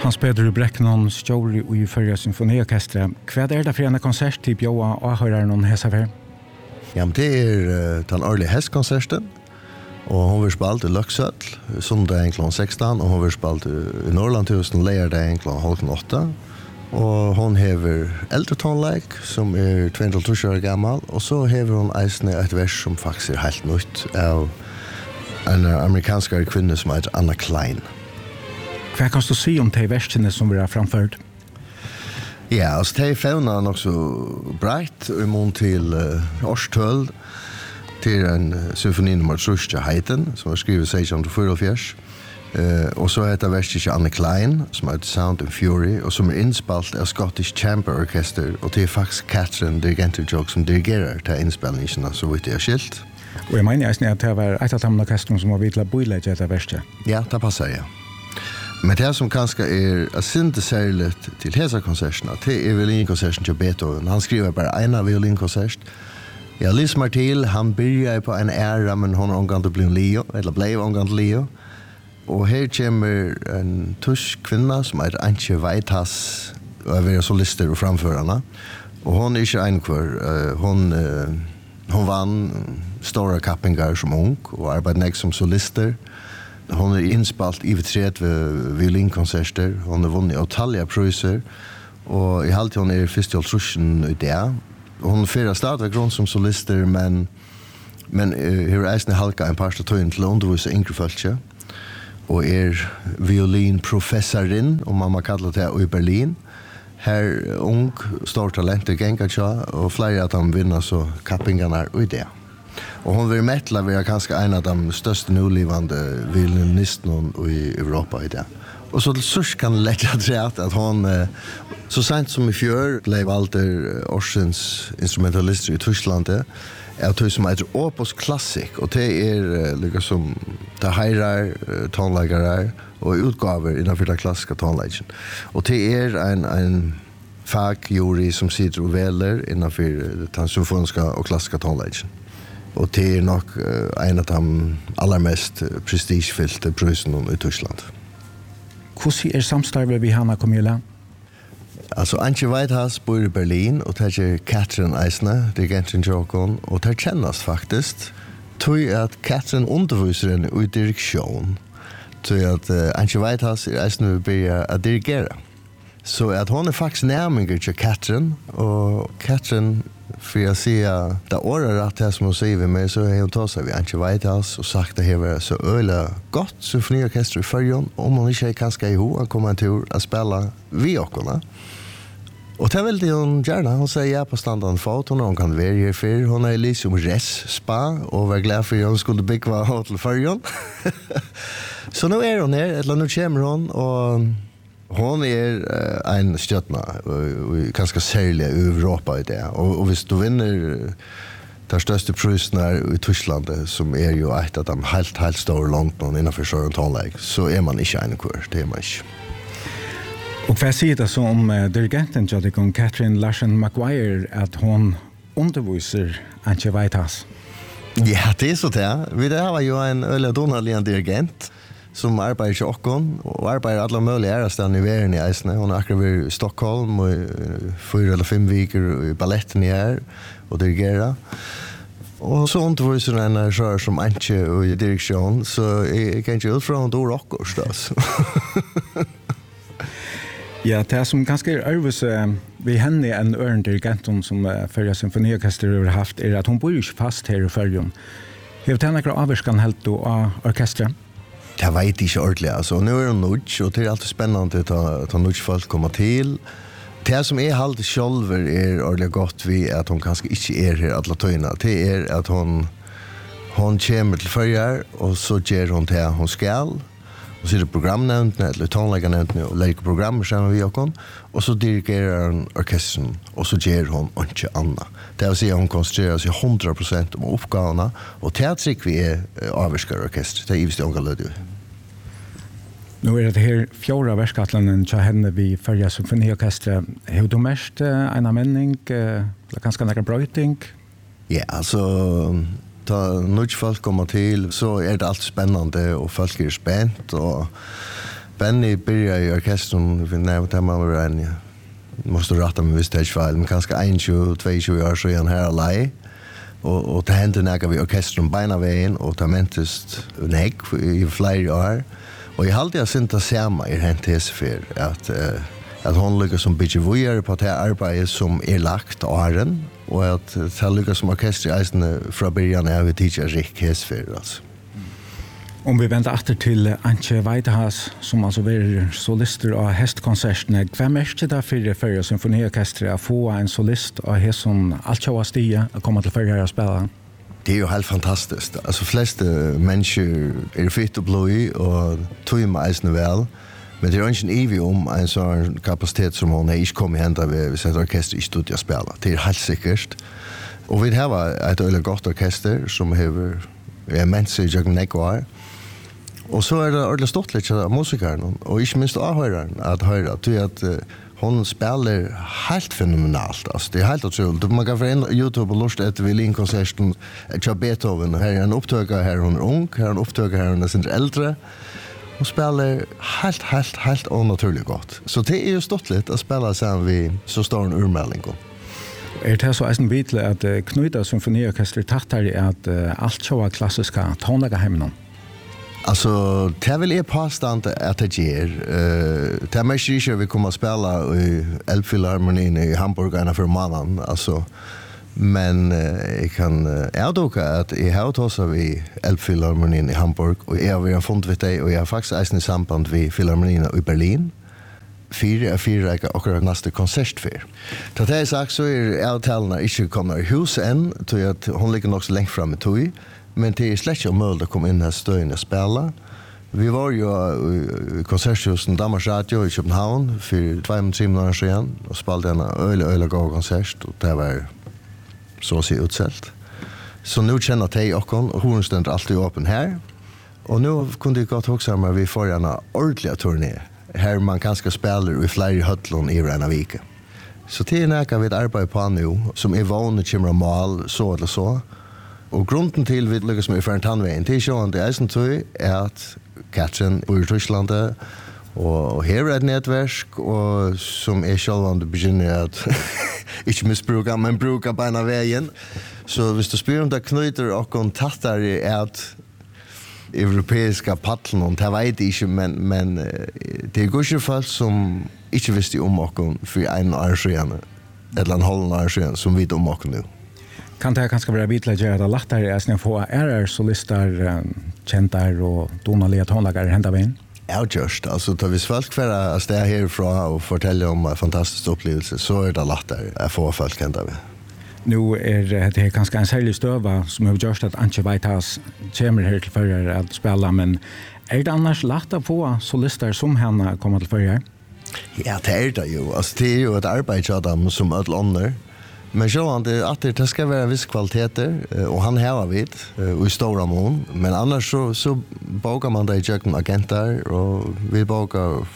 Hans Peter Breknon, stjóri i Føroya Symfoniorkestra. Hva det for en konsert til bjóa og høyrer noen hesafær? Ja, men det den årlige hestkonserten, og hun vil spalt i Løksøtl, sondag kl. 16, og hun vil spalt i Norrlandhusen, leierdag kl. 7:30. Og hun hever eldre tonleik, som 22 år gammel, og så hever hun eisne et vers som faktisk helt nytt av en amerikansk kvinne som heter Anna Klein. Hva kan du si om de versene som vi har framført? Ja, altså de fauna nok så breit i mån til årstøl til en symfoni nummer 3 heiten, som er skrivet 1644. Og så heter verset Anna Klein, som heter Sound and Fury, og som innspalt av Scottish Chamber Orchester, og det faktisk Catherine Dirigenter-Jok som dirigerer til innspillningene, så vidt jeg skilt. Og jeg mener at det var et av de orkestrene som var vidt til å bøylegge etter verset. Ja, det passer jeg. Men det som kanskje sinte særlig til hesa-konserten, det violinkonserten til Beethoven. Han skriver bare en av violinkonsert. Ja, Lis Martil, han byrjar på en æra, men hon omgang til å bli en Leo, eller ble omgang til Leo. Og her kommer en tysk kvinna som Antje Weithas, og er solister og framførerne. Og hon ikke en kvar. Hon vann stora kappingar som ung, og arbeidet som solister. Hon innspalt i 30 violinkonserter. Hon vunnet åtalliga priser. Og i halvtid hon først i trusjen i det. Hon fyrer stadigvæk rundt som solister, men her eisne halka en par statøyen til å undervise yngre følge. Og violinprofessorin, om man må kalle det i Berlin. Her ung, stor talent i Gengacha, og flere at han vinner så kappingarna i det. Og hon vil mettla være kanskje en av de største nulivande violinistene i Europa i det. Og så til sørst kan lette at hon, så sent som i fjør, ble Walter Orsens instrumentalister i Tyskland, det som heter Opus Classic, og det liksom, det heirar tonleggare og utgaver innenfor det klassiske tonleggen. Og det en fagjury som sitter og veler innenfor den symfoniske og klassiske tonleggen. Og det nok en av de aller mest prestigefylte prøysene i Tyskland. Hvordan samstarvet vi henne Camilla? Altså, Antje Weithas bor i Berlin, og det Catherine Eisne, dirigenten Jokon, og det kjennes faktisk, tror at Catherine underviser henne i direksjon, tror at Antje Weithas Eisne vil begynne å dirigere. Så at hun faktisk nærmere til Catherine, og Catherine, for jeg sier, det året rett her som hun sier ved meg, så har hun tatt seg ved Antje Weithas og sagt at det var så øyelig godt symfoniorkester i Førjon, om hun ikke kanskje i ho, han kommer en tur å spille vi åkene. Og det veldig hun gjerne, hun sier ja på standarden fot, hun kan være her før, hun liksom res-spa, og var glad for at hun skulle bygge til Førjon. Så nå hun her, eller nå kommer hun, og hon en stjärna ganska särskilt i Europa i det. Och hvis du vinner de största priserna i Tyskland som ju ett av de helt stora långt innanför Søren tonleik, så man inte en kvar, det man inte. Och vad säger det så om dirigenten Jodikon Catherine Larsen Maguire att hon undervisar Antje Weithas? Ja, det så det. Vi det var ju en öliga dirigent som arbeider i Åkon, og arbeider alle mulige ærestene i verden i Eisne. Hun akkurat vært i Stockholm, og 4 eller 5 viker i balletten i her, og dirigerer. Og så underviser hun en kjør som Antje i direksjon, så jeg kan ikke utfra hun dår akkurat. Ja, det som ganske øvelse vi henne en øren dirigenten som Føroya Symfoniorkester har haft, at hun bor jo ikke fast her i Førjon. Har du tenkt avvarskan helt av orkestret? Det vet ikke ordentlig, altså. Nå hun nødt, og det alltid spennende at nødt folk kommer til. Det som halvt selv ordentlig godt ved at hun kanskje ikke her alle tøyene, det at hun kommer til Førjar, og så gjør hun det hun skal, og så det programnevntene, eller tonleggenevntene, og leker programmer sammen med oss, og så dirigerer hun orkestren, og så gjør hun ikke annet. Det vil si at hun konsentrerer seg 100% om oppgavene, og teatrik vi avvirskere orkester. Det visst unga lød jo. Nå det her 4 verskattelen til henne vi Føroya Symfoniorkester. Har du mest en menning, eller kanskje noen brøyting? Ja, altså, da folk kommer til, så det alt spennende, og folk spent, og Benny började i orkestern för när man var en måste rätta mig visst det fel men kanske 21-22 år så han här alai och det hände när vi orkestern beina vägen och ta mentest neck i flera år och jag hade synt att se mig i hentes för att hon lyckas som bitch voyeur på det arbetet som lagt åren och att ta lyckas som orkester från början är vi teacher Rick Hesfer alltså. Om vi väntar efter till Antje Weidhas som alltså är solister av hästkonserterna. Vem är det för Förja symfoniorkester att få en solist av häst som alltid stiga att komma till Förja och spela? Det är ju helt fantastiskt. Alltså flesta människor är fitt och blöj och tog med eisne väl. Men det är inte evig om en sån kapacitet som hon inte kommer hända vid sitt orkester i studiet spela. Det är helt säkert. Och vi har ett öle gott orkester som har människor i Jöggen Nekvar. Och så är det ordentligt stort lite av musikern och inte minst avhöraren att höra till att hon spelar helt fenomenalt. Alltså det är helt otroligt. Man kan få in YouTube och lust efter Violin-konserten till Beethoven. Här är en upptökare, här hon är ung, här är en upptökare, här hon är sin äldre. Hon spelar helt onaturligt gott. Så det är ju stort lite att spela sen vid så stor en urmelding. Är det så en vitle att Knuta symfoniorkester tattar i att allt så klassiska tonlägga hemma? Alltså, det vill jag påstå att det ger. Det är mest inte vi kommer att spela i Elbphilharmonin i Hamburg ena för månaden. Alltså, men jag kan avdoka att jag har tagit vid Elbphilharmonin i Hamburg och jag har funnit vid det och jag har faktiskt i samband vid Philharmonin i Berlin. 4 akkurat nästa konsertfär. Till det sagt så är avtalarna inte kommit i hus än, så att hon ligger nog så längt fram i tog. Men det är slett inte möjligt att komma in här stöden och spela. Vi var ju i konserthusen Danmarks Radio i København för 2-3 månader sedan och spelade en öle god konsert och det var så att säga utsällt. Så nu känner jag okon och hon ständer alltid öppen här. Och nu kunde jag gott också att vi får en ordentlig turné här man kanske spelar i flera hötlån i Rena Vike. Så det är näka vi arbetar på nu som är vanligt kommer mal så eller så. Och grunden till vi lyckas med för en tandvägen till sjön det är som tror är att Katrin bor i Tyskland och här är ett nätverk och som är självande begynner att inte missbruka men bruka på en vägen. Så hvis du spyr om det knyter och kontakter är att europeiska paddeln och det vet jag inte men det är gott folk som inte visste om och för en arrangerande eller en halv arrangerande som vet om och nu. Kan det kanske vara bitligt att det lättare att få solister käntar och donaliga tonläggare hända vägen? Ja, just. Alltså, tar vi folk för att stå härifrån och fortälla om en fantastisk upplevelse så är det lättare att få folk hända vägen. Nu är det ganska en särskild stöva som har gjort att Antje Weidhas kommer här till förr att spela, men är det annars lätt att få solister som henne kommer till förr? Ja, det är det ju. Alltså, det är ju ett arbete av dem som alla andra. Men så att det ska vara viss kvaliteter och han har vid och i stora mån, men annars så bakar man det i köken agenter och vi bakar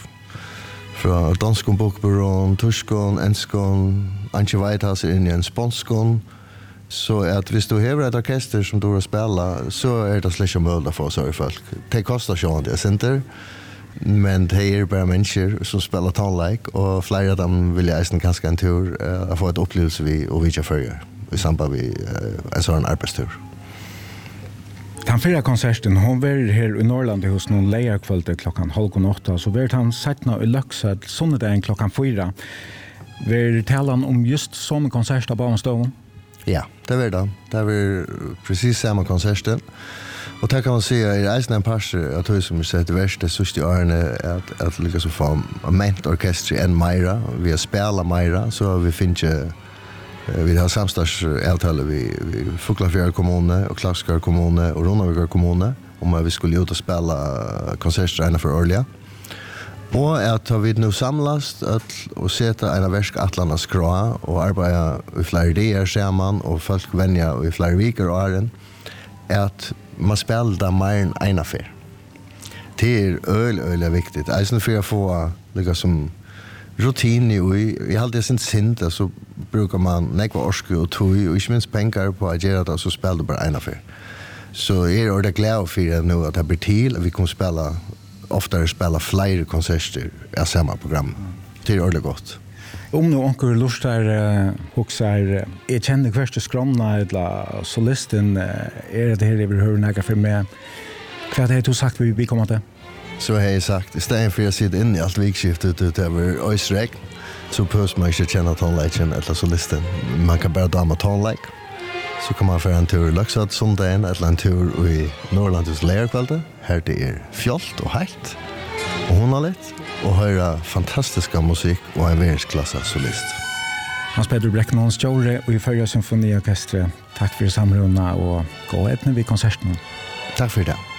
från danskon bokbyrån, tyskon, enskon, Antje Weidhas in i en sponskon. Så att hvis du har ett orkester som du har spela så är det släcka möjligt för så folk. Det kostar så det center. Men det är bara människor som spelar tonlike och flera av dem vill jag ganska en tur att få ett upplevelse vid och vidja förr i samband med en sån arbetstur. Den förra konserten, hon var här i Norrland hos någon lejarkvällte klockan 7:30 så var han sattna i Löksad söndagen klockan 4. Var talan om just sån konsert av Barnstån? Ja, det var det. Det var precis samma konserten. Och det kan man säga är det en passer att hur som vi säger det värsta sista åren att lyckas få en mentorkester en Myra. Vi har spelat Myra så vi finns vi har samstadsavtal vi Fuglafjärd kommun och Klagsgård kommun och Ronavik kommun om vi skulle ut och spela konserter ena för årliga. Och att har vi nu samlats och sätta en verk Atlanta skra och arbeta i flera dagar samman och folk vänja i flera veckor och åren att man spelar mer än en affär. Det är öl viktigt. Alltså för att få liksom rutin i jag hade sen synd så brukar man nekva orske och tog och inte minst pengar på att göra det så spelar bara en affär. Så är det glad för nu att det blir till att vi kommer spela oftare spela flere konserter av samma program. Det är ordentligt gott. Om nu onkel lustar huxar jag känner först skromna eller solisten är det här över hur några för mig. Vad har du sagt vi kommer till? Så har jag sagt, istället för att sitta in i allt vikskiftet utöver ösregn, så behövs man inte känna tonlägen eller solisten. Man kan bara dama tonläg. Så kan man få en tur i Løksad sondagen, eller en tur i Norrlandets lærkvalde. Her det er fjollt og heilt, og hundaligt, og høyre fantastiska musik og en verdensklasse solist. Hans Petter Breknons Stjåre og i Førja Symfoniorkestre. Takk for samrunna og gå etne vid konserten. Takk for det.